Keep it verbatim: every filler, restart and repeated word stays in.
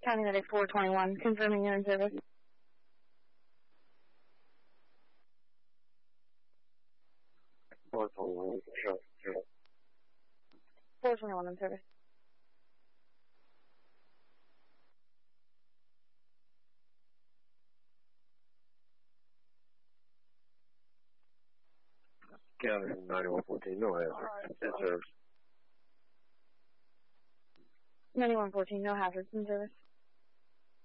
County Medic four twenty-one, confirming you're in service. four twenty-one, sure, sure. four twenty-one in service. County ninety-one fourteen, no hazard. In service. ninety-one fourteen, no hazards in service.